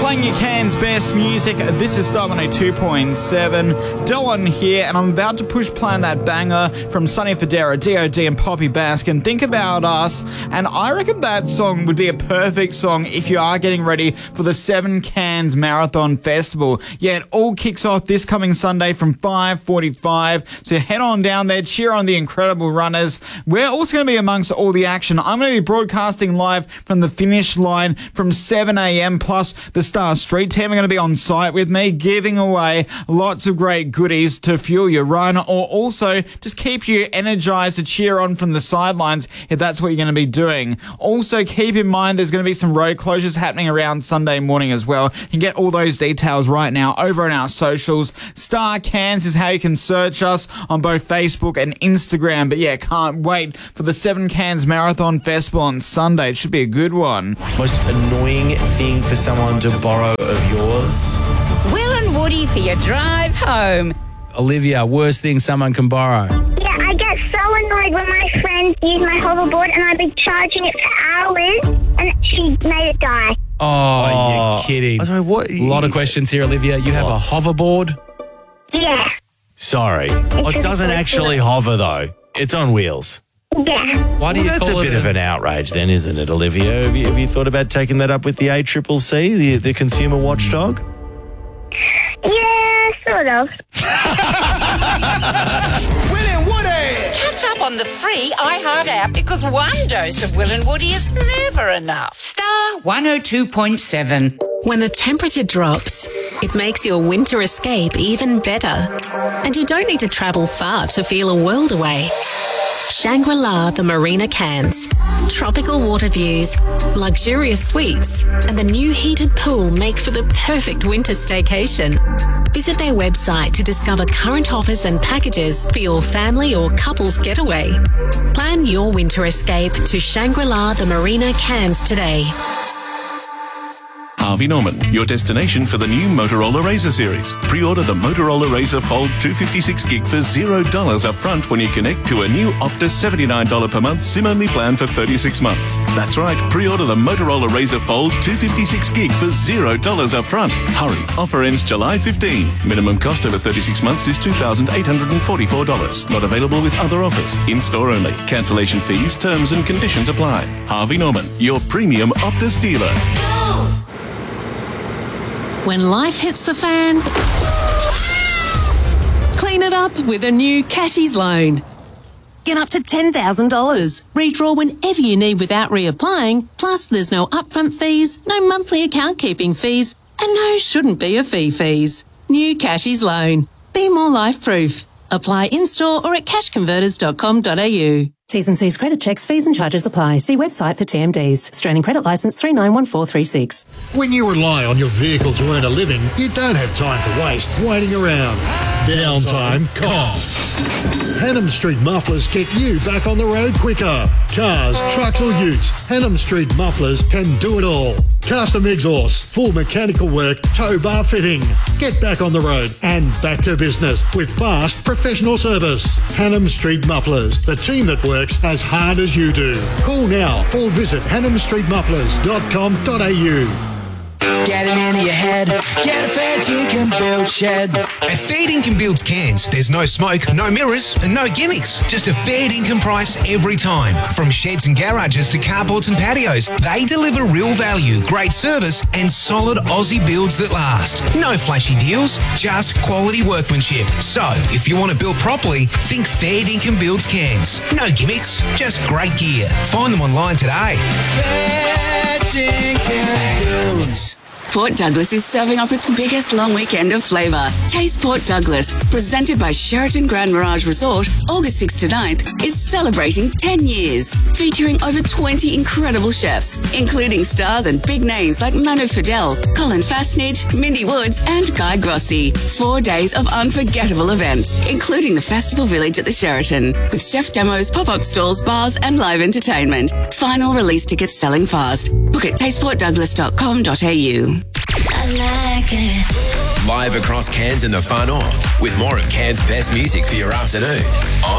Playing your Cairns best music. This is Star 102.7. Dylan here, and I'm about to push play on that banger from Sonny Fodera, D.O.D. and Poppy Baskin, Think About Us. And I reckon that song would be a perfect song if you are getting ready for the 7 Cairns Marathon Festival. Yeah, it all kicks off this coming Sunday from 5:45. So head on down there, cheer on the incredible runners. We're also going to be amongst all the action. I'm going to be broadcasting live from the finish line from 7 a.m. plus the Star Street team are going to be on site with me, giving away lots of great goodies to fuel your run, or also just keep you energized to cheer on from the sidelines if that's what you're going to be doing. Also, keep in mind there's going to be some road closures happening around Sunday morning as well. You can get all those details right now over on our socials. Star Cairns is how you can search us on both Facebook and Instagram. But yeah, can't wait for the 7 Cairns Marathon Festival on Sunday. It should be a good one. Most annoying thing for someone to borrow of yours? Will and Woody for your drive home. Olivia, worst thing someone can borrow? Yeah, I get so annoyed when my friends use my hoverboard and I've been charging it for hours and she made it die. Oh, you're kidding. What? A lot of questions here, Olivia. You have a hoverboard? Yeah. Sorry. It doesn't actually hover, though. It's on wheels. Yeah. Why do you That's a call it bit of an outrage then, isn't it, Olivia? Have you thought about taking that up with the ACCC, the consumer watchdog? Yeah, sort of. Will and Woody! Catch up on the free iHeart app because one dose of Will and Woody is never enough. Star 102.7. When the temperature drops, it makes your winter escape even better. And you don't need to travel far to feel a world away. Shangri-La the Marina Cairns. Tropical water views, luxurious suites, and the new heated pool make for the perfect winter staycation. Visit their website to discover current offers and packages for your family or couple's getaway. Plan your winter escape to Shangri-La the Marina Cairns today. Harvey Norman, your destination for the new Motorola Razr series. Pre-order the Motorola Razr Fold 256 gig for $0 up front when you connect to a new Optus $79 per month SIM-only plan for 36 months. That's right, pre-order the Motorola Razr Fold 256 gig for $0 up front. Hurry, offer ends July 15. Minimum cost over 36 months is $2,844. Not available with other offers. In-store only. Cancellation fees, terms and conditions apply. Harvey Norman, your premium Optus dealer. When life hits the fan, clean it up with a new Cashies loan. Get up to $10,000. Redraw whenever you need without reapplying. Plus, there's no upfront fees, no monthly account keeping fees, and no shouldn't be a fees. New Cashies loan. Be more life-proof. Apply in-store or at cashconverters.com.au. T's and C's credit checks, fees and charges apply. See website for TMDs. Australian Credit Licence 391436. When you rely on your vehicle to earn a living, you don't have time to waste waiting around. Downtime costs. Hannam Street Mufflers get you back on the road quicker. Cars, trucks or utes, Hannam Street Mufflers can do it all. Custom exhaust, full mechanical work, tow bar fitting. Get back on the road and back to business with fast professional service. Hannam Street Mufflers, the team that works as hard as you do. Call now or visit hannamstreetmufflers.com.au. Get it into your head. Get a fair dinkum build shed. At Fair Dinkum Builds Cairns, there's no smoke, no mirrors, and no gimmicks. Just a fair dinkum price every time. From sheds and garages to carports and patios, they deliver real value, great service, and solid Aussie builds that last. No flashy deals, just quality workmanship. So, if you want to build properly, think Fair Dinkum Builds Cairns. No gimmicks, just great gear. Find them online today. Fair dinkum builds. Port Douglas is serving up its biggest long weekend of flavour. Taste Port Douglas, presented by Sheraton Grand Mirage Resort, August 6th to 9th, is celebrating 10 years, featuring over 20 incredible chefs, including stars and big names like Manu Fidel, Colin Fastnidge, Mindy Woods and Guy Grossi. 4 days of unforgettable events, including the Festival Village at the Sheraton, with chef demos, pop-up stalls, bars and live entertainment. Final release tickets selling fast. Book at tasteportdouglas.com.au. I like it. Live across Cairns and the far north, with more of Cairns' best music for your afternoon. On